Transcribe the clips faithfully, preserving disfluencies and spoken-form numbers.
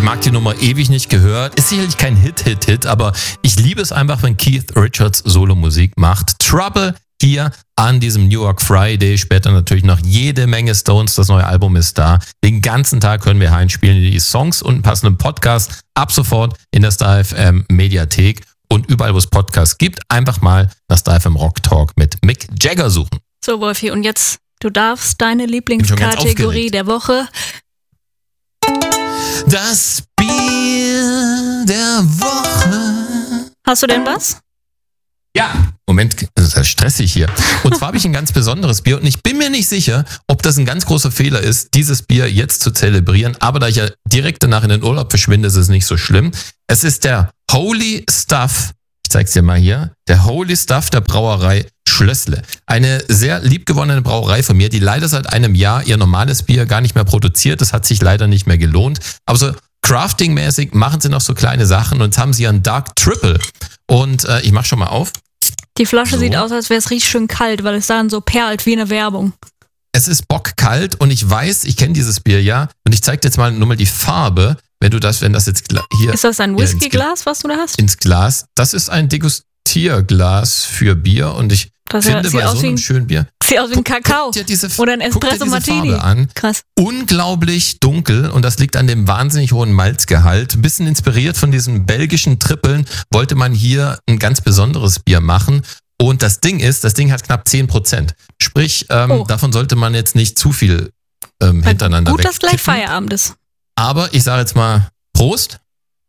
mag die Nummer ewig nicht gehört. Ist sicherlich kein Hit-Hit-Hit, aber ich liebe es einfach, wenn Keith Richards Solo-Musik macht. Trouble hier an diesem New York Friday. Später natürlich noch jede Menge Stones. Das neue Album ist da. Den ganzen Tag können wir einspielen die Songs und einen passenden Podcast ab sofort in der Star F M Mediathek. Und überall, wo es Podcasts gibt, einfach mal nach Star F M Rock Talk mit Mick Jagger suchen. So, Wolfi, und jetzt, du darfst deine Lieblingskategorie der Woche. Das Bier der Woche. Hast du denn was? Ja. Moment, das ist stressig hier. Und zwar habe ich ein ganz besonderes Bier und ich bin mir nicht sicher, ob das ein ganz großer Fehler ist, dieses Bier jetzt zu zelebrieren. Aber da ich ja direkt danach in den Urlaub verschwinde, ist es nicht so schlimm. Es ist der Holy Stuff, ich zeig's dir mal hier, der Holy Stuff der Brauerei Schlössle. Eine sehr liebgewonnene Brauerei von mir, die leider seit einem Jahr ihr normales Bier gar nicht mehr produziert. Das hat sich leider nicht mehr gelohnt. Aber so crafting-mäßig machen sie noch so kleine Sachen und jetzt haben sie einen Dark Triple. Und äh, ich mach schon mal auf. Die Flasche so. Sieht aus, als wäre es richtig schön kalt, weil es dann so perlt wie eine Werbung. Es ist bockkalt und ich weiß, ich kenne dieses Bier ja und ich zeige dir jetzt mal nur mal die Farbe, wenn du das, wenn das jetzt hier... Ist das ein Whiskyglas, was du da hast? Ins Glas. Das ist ein Degustierglas für Bier und ich das finde bei so einem schönen Bier... Sieht aus wie ein Kakao guck dir diese, oder ein Espresso Martini. Farbe an. Krass. Unglaublich dunkel und das liegt an dem wahnsinnig hohen Malzgehalt. Ein bisschen inspiriert von diesen belgischen Trippeln wollte man hier ein ganz besonderes Bier machen. Und das Ding ist, das Ding hat knapp zehn Prozent. Sprich, ähm, oh. davon sollte man jetzt nicht zu viel ähm, hintereinander gut, dass gleich wegkippen. Feierabend ist. Aber ich sage jetzt mal Prost.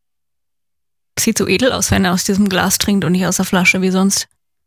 Sieht so edel aus, wenn er aus diesem Glas trinkt und nicht aus der Flasche wie sonst.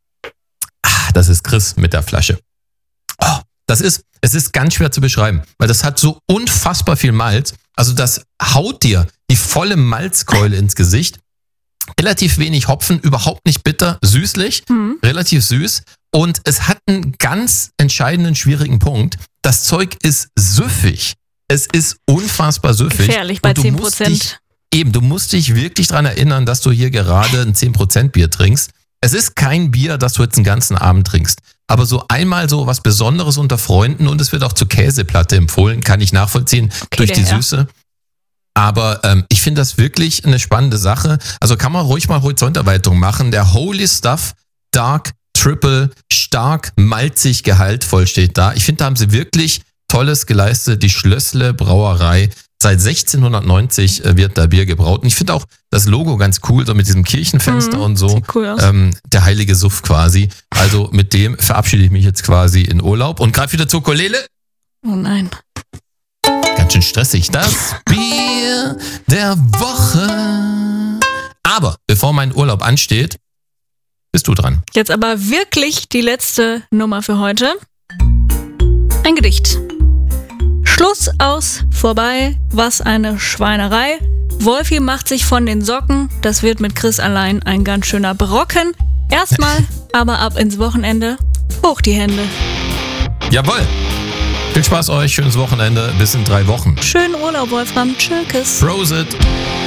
Ah, das ist Chris mit der Flasche. Oh, das ist, es ist ganz schwer zu beschreiben, weil das hat so unfassbar viel Malz. Also das haut dir die volle Malzkeule ins Gesicht. Relativ wenig Hopfen, überhaupt nicht bitter, süßlich, mhm. relativ süß. Und es hat einen ganz entscheidenden, schwierigen Punkt. Das Zeug ist süffig. Es ist unfassbar süffig. Gefährlich bei zehn Prozent. Eben, du musst dich wirklich daran erinnern, dass du hier gerade ein zehn Prozent Bier trinkst. Es ist kein Bier, das du jetzt den ganzen Abend trinkst. Aber so einmal so was Besonderes unter Freunden und es wird auch zur Käseplatte empfohlen, kann ich nachvollziehen, okay, durch die ja. Süße. Aber ähm, ich finde das wirklich eine spannende Sache. Also kann man ruhig mal Horizonterweiterung machen. Der Holy Stuff Dark Triple, stark, malzig, gehaltvoll steht da. Ich finde, da haben sie wirklich Tolles geleistet. Die Schlössle Brauerei. Seit sechzehnhundertneunzig wird da Bier gebraut. Und ich finde auch das Logo ganz cool, so mit diesem Kirchenfenster mhm, und so. Sieht cool aus. Ähm, der heilige Suff quasi. Also mit dem verabschiede ich mich jetzt quasi in Urlaub und greife wieder zur Ukulele. Oh nein. Ganz schön stressig. Das Bier der Woche. Aber bevor mein Urlaub ansteht, bist du dran. Jetzt aber wirklich die letzte Nummer für heute. Ein Gedicht. Schluss, aus, vorbei, was eine Schweinerei. Wolfi macht sich von den Socken, das wird mit Chris allein ein ganz schöner Brocken. Erstmal, aber ab ins Wochenende, hoch die Hände. Jawohl. Viel Spaß euch, schönes Wochenende, bis in drei Wochen. Schönen Urlaub, Wolfram. Tschüss. Prosit.